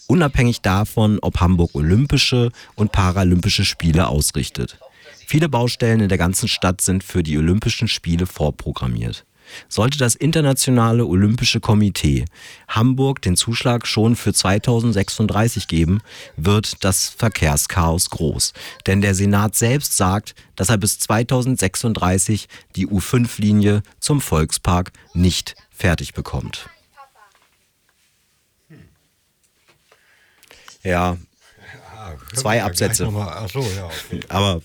unabhängig davon, ob Hamburg Olympische und Paralympische Spiele ausrichtet. Viele Baustellen in der ganzen Stadt sind für die Olympischen Spiele vorprogrammiert. Sollte das Internationale Olympische Komitee Hamburg den Zuschlag schon für 2036 geben, wird das Verkehrschaos groß. Denn der Senat selbst sagt, dass er bis 2036 die U5-Linie zum Volkspark nicht fertig bekommt. Ja, 2 Absätze. Aber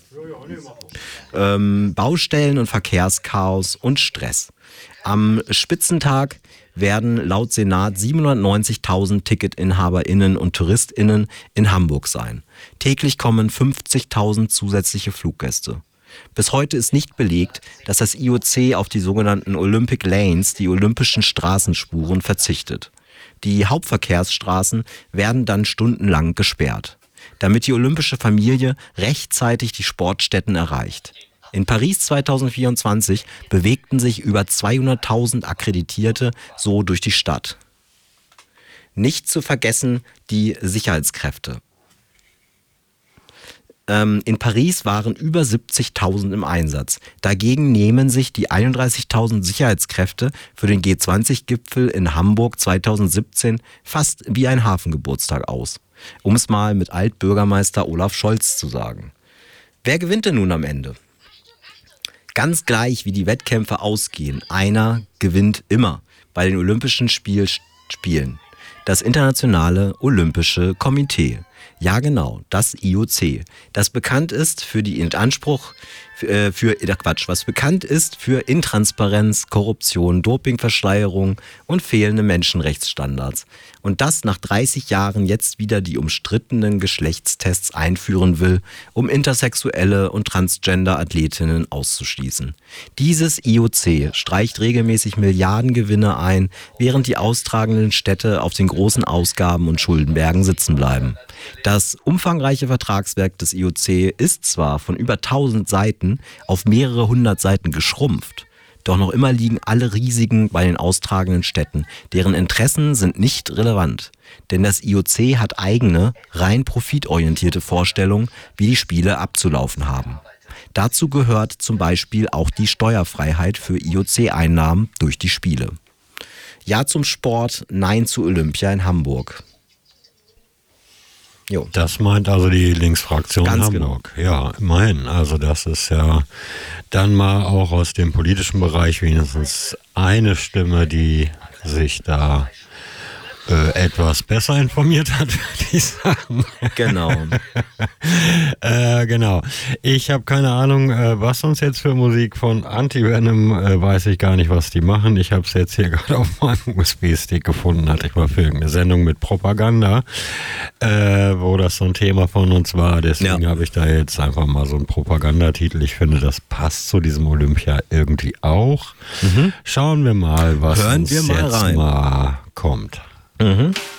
Baustellen und Verkehrschaos und Stress. Am Spitzentag werden laut Senat 790.000 TicketinhaberInnen und TouristInnen in Hamburg sein. Täglich kommen 50.000 zusätzliche Fluggäste. Bis heute ist nicht belegt, dass das IOC auf die sogenannten Olympic Lanes, die olympischen Straßenspuren, verzichtet. Die Hauptverkehrsstraßen werden dann stundenlang gesperrt, damit die olympische Familie rechtzeitig die Sportstätten erreicht. In Paris 2024 bewegten sich über 200.000 Akkreditierte so durch die Stadt. Nicht zu vergessen die Sicherheitskräfte. In Paris waren über 70.000 im Einsatz. Dagegen nehmen sich die 31.000 Sicherheitskräfte für den G20-Gipfel in Hamburg 2017 fast wie ein Hafengeburtstag aus. Um es mal mit Altbürgermeister Olaf Scholz zu sagen. Wer gewinnt denn nun am Ende? Ganz gleich, wie die Wettkämpfe ausgehen, einer gewinnt immer bei den Olympischen Spielen. Das Internationale Olympische Komitee. Ja genau, das IOC. Das bekannt ist für die was bekannt ist für Intransparenz, Korruption, Dopingverschleierung und fehlende Menschenrechtsstandards. Und das nach 30 Jahren jetzt wieder die umstrittenen Geschlechtstests einführen will, um intersexuelle und Transgender-Athletinnen auszuschließen. Dieses IOC streicht regelmäßig Milliardengewinne ein, während die austragenden Städte auf den großen Ausgaben und Schuldenbergen sitzen bleiben. Das umfangreiche Vertragswerk des IOC ist zwar von über 1000 Seiten auf mehrere hundert Seiten geschrumpft, doch noch immer liegen alle Risiken bei den austragenden Städten. Deren Interessen sind nicht relevant, denn das IOC hat eigene, rein profitorientierte Vorstellungen, wie die Spiele abzulaufen haben. Dazu gehört zum Beispiel auch die Steuerfreiheit für IOC-Einnahmen durch die Spiele. Ja zum Sport, nein zu Olympia in Hamburg. Jo. Das meint also die Linksfraktion Ganz Hamburg. Genau. Ja, immerhin. Also das ist ja dann mal auch aus dem politischen Bereich wenigstens eine Stimme, die sich da etwas besser informiert hat, würde ich sagen. Genau. Genau. Ich habe keine Ahnung, was uns jetzt für Musik von Anti-Venom, weiß ich gar nicht, was die machen. Ich habe es jetzt hier gerade auf meinem USB-Stick gefunden, hatte ich mal für irgendeine Sendung mit Propaganda, wo das so ein Thema von uns war. Deswegen habe ich da jetzt einfach mal so einen Propagandatitel. Ich finde, das passt zu diesem Olympia irgendwie auch. Schauen wir mal, was uns jetzt mal kommt. Mhm.